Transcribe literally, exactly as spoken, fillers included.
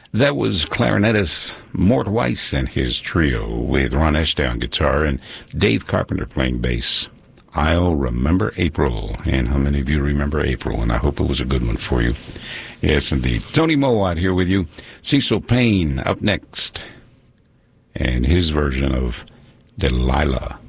That was clarinetist Mort Weiss and his trio with Ron Eshdale on guitar and Dave Carpenter playing bass. I'll Remember April. And how many of you remember April? And I hope it was a good one for you. Yes, indeed. Tony Mowat here with you. Cecil Payne up next. And his version of Delilah.